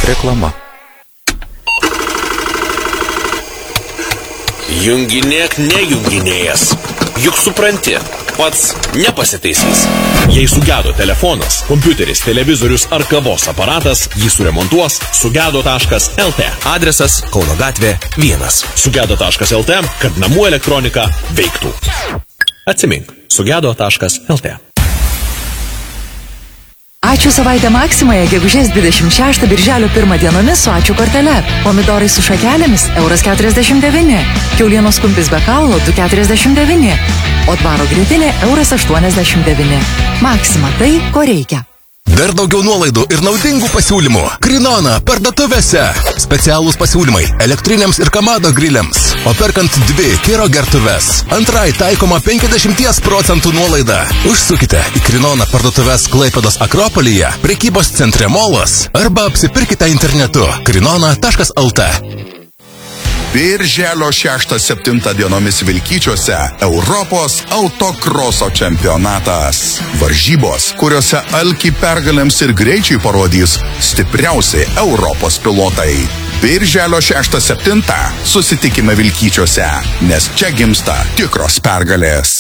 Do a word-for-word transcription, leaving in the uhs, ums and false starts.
Reklama. Junginėk nejunginėjęs. Juk supranti, pats nepasitaisys. Jei sugedo telefonas, kompiuteris, televizorius ar kavos aparatas, jį suremontuos sugedo taškas el te. Adresas Kauno gatvė vienas. sugedo taškas el te, kad namų elektronika veiktų. Atsimink, sugedo taškas el te. Ačiū savaitę Maksimoje, gegužės dvidešimt šeštą birželio pirmą dienomis su ačiū kortele. Pomidorai su šakelėmis euras keturiasdešimt devyni. Kiaulienos kumpis be kaulo du keturiasdešimt devyni. O dvaro grietinė euras aštuoniasdešimt devyni. Maksima tai, ko reikia. Dar daugiau nuolaidų ir naudingų pasiūlymų. Krinona parduotuvėse. Specialūs pasiūlymai elektriniams ir kamado griliams. O perkant dvi Kiro gertuves, antrai taikoma penkiasdešimt procentų nuolaida. Užsukite į Krinona parduotuvės Klaipėdos Akropolyje, prekybos centre Molas arba apsipirkite internetu krinona taškas el te. Birželio šeštą septintą dienomis Vilkyčiuose Europos autokroso čempionatas. Varžybos, kuriuose alkį pergalėms ir greičiai parodys stipriausi Europos pilotai. Birželio šeštą septintą susitikime Vilkyčiuose, nes čia gimsta tikros pergalės.